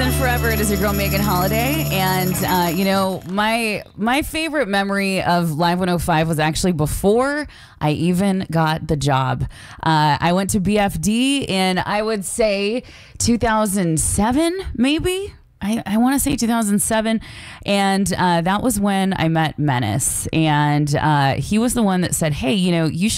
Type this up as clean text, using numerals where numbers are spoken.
on forever. It is your girl Megan Holiday, and my favorite memory of Live 105 was actually before I even got the job. I went to BFD in, I would say, 2007, maybe. I want to say 2007, and that was when I met Menace, and he was the one that said, hey, you should